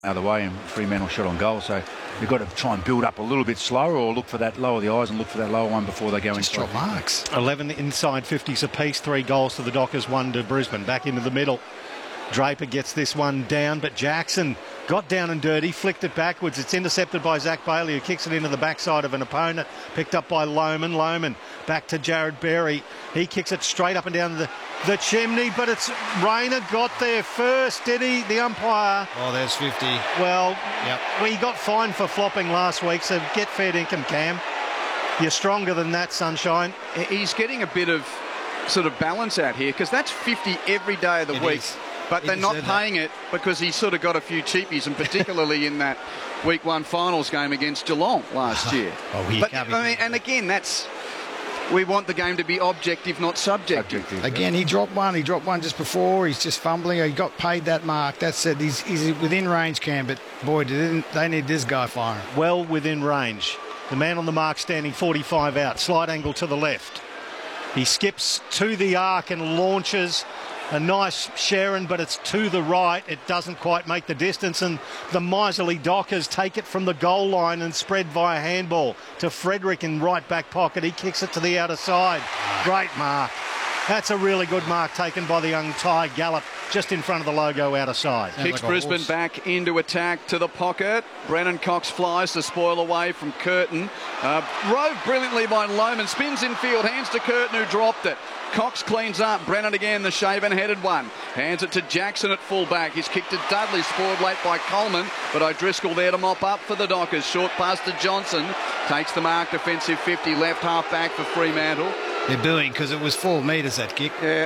other way and Fremantle shot on goal. So you've got to try and build up a little bit slower or look for that, lower the eyes and look for that lower one before they go Just drop marks. 11 inside 50s apiece, 3 goals to the Dockers, 1 to Brisbane. Back into the middle. Draper gets this one down, but Jackson got down and dirty, flicked it backwards. It's intercepted by Zach Bailey, who kicks it into the backside of an opponent. Picked up by Lohman. Lohman back to Jared Berry. He kicks it straight up and down the chimney, but it's Rayner got there first, did he? The umpire. Oh, there's 50. Well, yep. We got fined for flopping last week, so get fair dinkum, Cam. You're stronger than that, Sunshine. He's getting a bit of sort of balance out here, because that's 50 every day of the week. But they're not paying it because he's sort of got a few cheapies, and particularly in that Week 1 finals game against Geelong last year. And again, we want the game to be objective, not subjective. Again, he dropped one. He dropped one just before. He's just fumbling. He got paid that mark. That's it. He's within range, Cam, but boy, they need this guy firing. Well within range. The man on the mark standing 45 out. Slight angle to the left. He skips to the arc and launches a nice Sharon, but it's to the right. It doesn't quite make the distance, and the miserly Dockers take it from the goal line and spread via handball to Frederick in right back pocket. He kicks it to the outer side. Great mark. That's a really good mark taken by the young Ty Gallup, just in front of the logo outer side. Kicks Brisbane back into attack to the pocket. Brennan Cox flies the spoil away from Curtin. Rove brilliantly by Lohman. Spins infield, hands to Curtin, who dropped it. Cox cleans up. Brennan again, the shaven-headed one. Hands it to Jackson at full-back. He's kicked to Dudley, spoiled late by Coleman, but O'Driscoll there to mop up for the Dockers. Short pass to Johnson. Takes the mark, defensive 50, left half-back for Fremantle. They're booing because it was 4 metres, that kick. Yeah.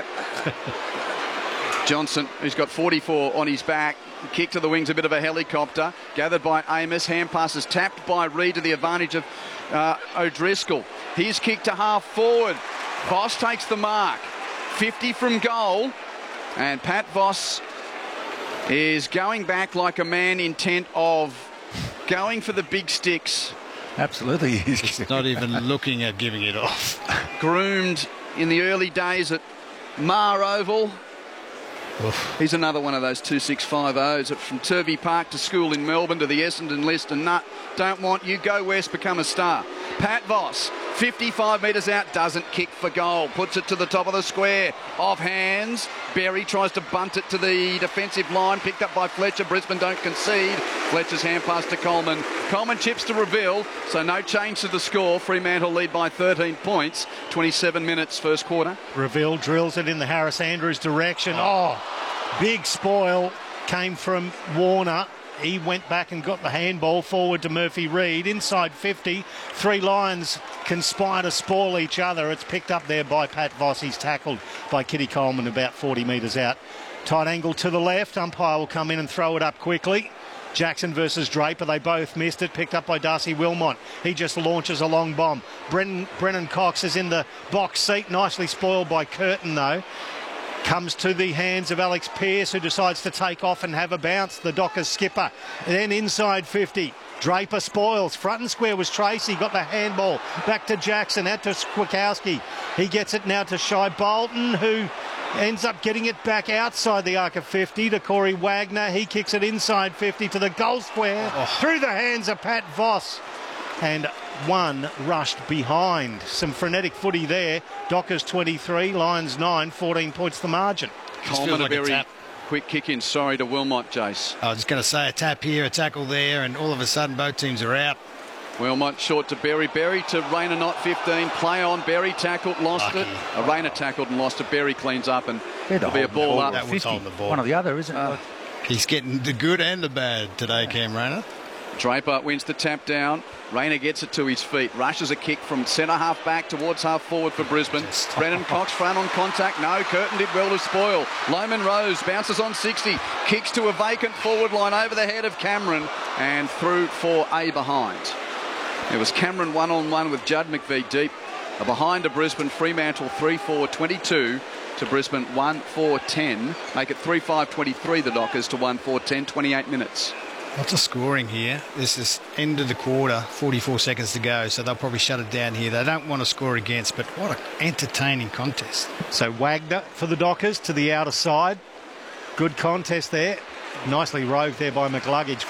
Johnson, who's got 44 on his back. Kick to the wings, a bit of a helicopter. Gathered by Amos. Hand passes tapped by Reid to the advantage of O'Driscoll. His kick to half forward. Voss takes the mark. 50 from goal. And Pat Voss is going back like a man intent of going for the big sticks. Absolutely. He's not even looking at giving it off. Groomed in the early days at Mar Oval. Oof. He's another one of those 2650s from Turvey Park to school in Melbourne to the Essendon list, and don't want you. Go west, become a star. Pat Voss, 55 metres out, doesn't kick for goal. Puts it to the top of the square. Off hands. Berry tries to bunt it to the defensive line. Picked up by Fletcher. Brisbane don't concede. Fletcher's hand pass to Coleman. Coleman chips to Reville, so no change to the score. Fremantle lead by 13 points. 27 minutes first quarter. Reville drills it in the Harris Andrews direction. Oh, big spoil came from Warner. He went back and got the handball forward to Murphy Reid. Inside 50, 3 Lions conspire to spoil each other. It's picked up there by Pat Voss. He's tackled by Kitty Coleman about 40 metres out. Tight angle to the left. Umpire will come in and throw it up quickly. Jackson versus Draper. They both missed it. Picked up by Darcy Wilmot. He just launches a long bomb. Brennan Cox is in the box seat. Nicely spoiled by Curtin, though. Comes to the hands of Alex Pearce, who decides to take off and have a bounce. The Dockers skipper. And then inside 50. Draper spoils. Front and square was Tracy. Got the handball. Back to Jackson. Out to Skwikowski. He gets it now to Shai Bolton, who ends up getting it back outside the arc of 50 to Corey Wagner. He kicks it inside 50 to the goal square. Through the hands of Pat Voss. And one rushed behind. Some frenetic footy there. Dockers 23, Lions 9, 14 points the margin. Coleman a very quick kick in. Sorry to Wilmot, Jace. I was just going to say a tap here, a tackle there, and all of a sudden both teams are out. Wilmot short to Berry. Berry to Rayner, not 15. Play on. Berry tackled, lost it. Rayner tackled and lost it. Berry cleans up, and it'll be a ball up. That was holding the ball. One or the other, isn't it? He's getting the good and the bad today, Cam Rayner. Draper wins the tap down. Rayner gets it to his feet. Rushes a kick from centre half back towards half forward for Brisbane. Brennan Cox front on contact. No, Curtin did well to spoil. Lohman Rose bounces on 60. Kicks to a vacant forward line over the head of Cameron and through for a behind. It was Cameron one-on-one with Judd McVie deep. A behind to Brisbane. Fremantle 3-4-22 to Brisbane 1-4-10. Make it 3-5-23 the Dockers to 1-4-10. 28 minutes. Lots of scoring here. This is end of the quarter, 44 seconds to go, so they'll probably shut it down here. They don't want to score against, but what an entertaining contest. So Wagner for the Dockers to the outer side. Good contest there. Nicely roved there by McLuggage.